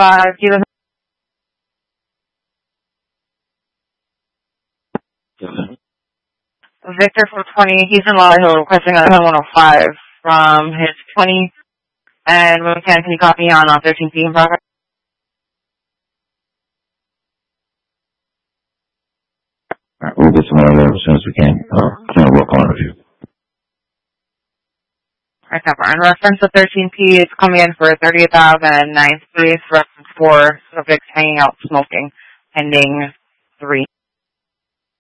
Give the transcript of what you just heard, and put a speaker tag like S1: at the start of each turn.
S1: Kilo. Victor 420, he's in Lolly Hill requesting a 105 from his 20. And when we can you copy on 13 feet in progress?
S2: Alright, we'll get someone there as soon as we can. We'll work on it with you.
S1: Alright, cover. In reference to 13P, it's coming in for 38,009 space, reference 4 subjects hanging out smoking, pending 3.